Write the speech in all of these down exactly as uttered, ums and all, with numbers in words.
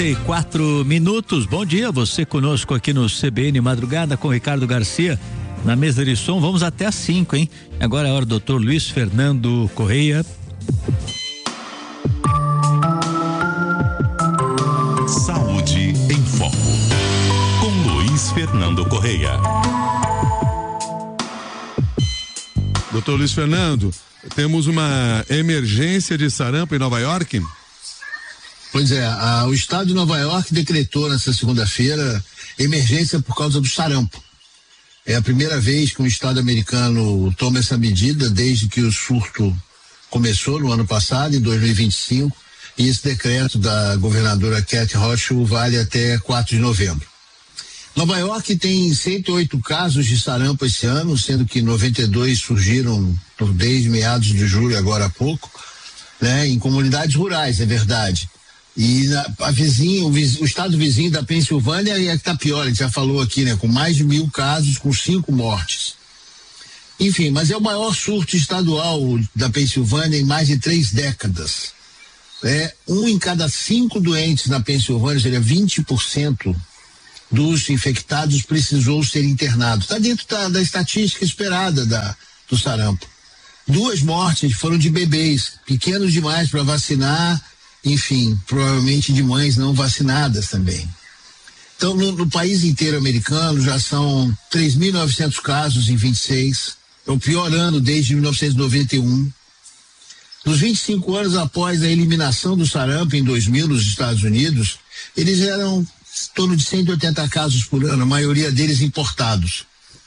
E quatro minutos, bom dia, você conosco aqui no C B N Madrugada com Ricardo Garcia na mesa de som, vamos até às cinco, hein? Agora é a hora do doutor Luiz Fernando Correia. Saúde em Foco, com Luiz Fernando Correia. doutor Luiz Fernando, temos uma emergência de sarampo em Nova York? Pois é, a, o estado de Nova York decretou nessa segunda-feira emergência por causa do sarampo. É a primeira vez que um estado americano toma essa medida desde que o surto começou no ano passado, em dois mil e vinte e cinco, e esse decreto da governadora Kathy Hochul vale até quatro de novembro. Nova York tem cento e oito casos de sarampo esse ano, sendo que noventa e dois surgiram desde meados de julho, agora há pouco, né, em comunidades rurais, é verdade. E na, a vizinha, o, viz, o estado vizinho da Pensilvânia é que tá pior, a gente já falou aqui, né? Com mais de mil casos, com cinco mortes. Enfim, mas é o maior surto estadual da Pensilvânia em mais de três décadas. É, um em cada cinco doentes na Pensilvânia, ou seja, vinte por cento dos infectados precisou ser internado. Está dentro da, da estatística esperada da, do sarampo. Duas mortes foram de bebês, pequenos demais para vacinar, enfim, provavelmente de mães não vacinadas também. Então, no, no país inteiro americano já são três mil e novecentos casos em vinte e seis, é o pior ano desde mil novecentos e noventa e um. Nos vinte e cinco anos após a eliminação do sarampo em dois mil nos Estados Unidos, eles eram em torno de cento e oitenta casos por ano, a maioria deles importados.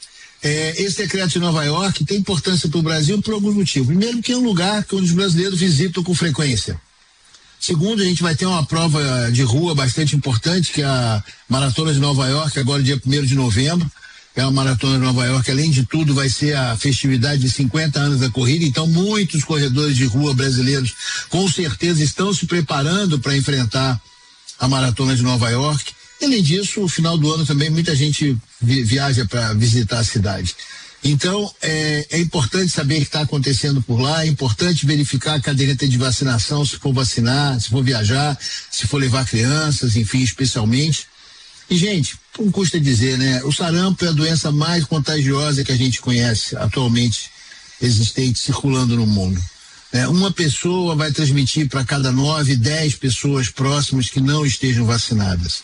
É, esse decreto de Nova York tem importância para o Brasil por alguns motivos. Primeiro, que é um lugar que os brasileiros visitam com frequência. Segundo, a gente vai ter uma prova de rua bastante importante, que é a Maratona de Nova York, agora dia primeiro de novembro. É a Maratona de Nova York, além de tudo, vai ser a festividade de cinquenta anos da corrida, então muitos corredores de rua brasileiros com certeza estão se preparando para enfrentar a Maratona de Nova York. E, além disso, no final do ano também muita gente vi- viaja para visitar a cidade. Então, é, é importante saber o que está acontecendo por lá, é importante verificar a caderneta de vacinação, se for vacinar, se for viajar, se for levar crianças, enfim, especialmente. E, gente, não custa dizer, né? O sarampo é a doença mais contagiosa que a gente conhece atualmente existente, circulando no mundo. É, uma pessoa vai transmitir para cada nove, dez pessoas próximas que não estejam vacinadas.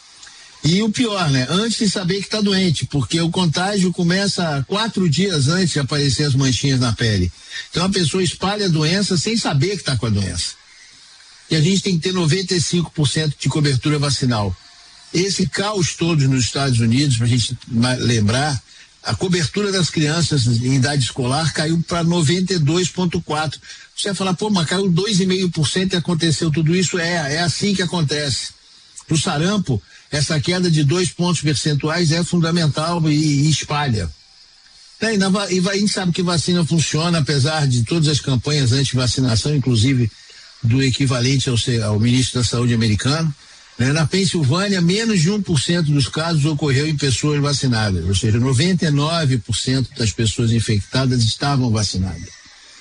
E o pior, né? Antes de saber que está doente, porque o contágio começa quatro dias antes de aparecer as manchinhas na pele. Então a pessoa espalha a doença sem saber que está com a doença. E a gente tem que ter noventa e cinco por cento de cobertura vacinal. Esse caos todo nos Estados Unidos, para a gente lembrar, a cobertura das crianças em idade escolar caiu para noventa e dois vírgula quatro por cento. Você vai falar, pô, mas caiu dois vírgula cinco por cento e aconteceu tudo isso? É, é assim que acontece. Para o sarampo, essa queda de dois pontos percentuais é fundamental e, e espalha. É, e, na, e a gente sabe que vacina funciona, apesar de todas as campanhas anti-vacinação, inclusive do equivalente ao, ao ministro da Saúde americano. Né? Na Pensilvânia, menos de um por cento dos casos ocorreu em pessoas vacinadas, ou seja, noventa e nove por cento das pessoas infectadas estavam vacinadas.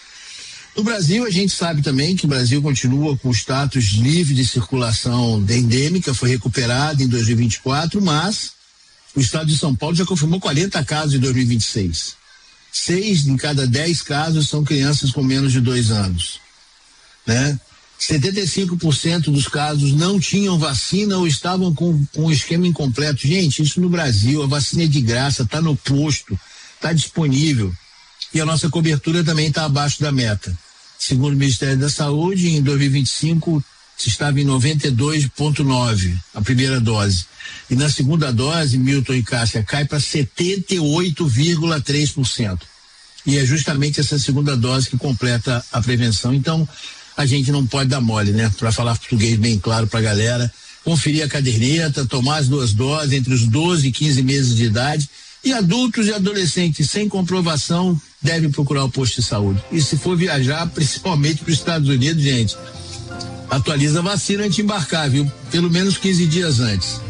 No Brasil, a gente sabe também que o Brasil continua com o status livre de circulação endêmica, foi recuperado em dois mil e vinte e quatro, mas o estado de São Paulo já confirmou quarenta casos em dois mil e vinte e seis. Seis em cada dez casos são crianças com menos de dois anos. Né? setenta e cinco por cento dos casos não tinham vacina ou estavam com, com um esquema incompleto. Gente, isso no Brasil, a vacina é de graça, está no posto, está disponível. E a nossa cobertura também está abaixo da meta. Segundo o Ministério da Saúde, em dois mil e vinte e cinco se estava em noventa e dois vírgula nove por cento a primeira dose. E na segunda dose, Milton e Cássia, cai para setenta e oito vírgula três por cento. E é justamente essa segunda dose que completa a prevenção. Então, a gente não pode dar mole, né? Para falar português bem claro para a galera, conferir a caderneta, tomar as duas doses entre os doze e quinze meses de idade. E adultos e adolescentes sem comprovação devem procurar o posto de saúde. E se for viajar, principalmente para os Estados Unidos, gente, atualiza a vacina antes de embarcar, viu? Pelo menos quinze dias antes.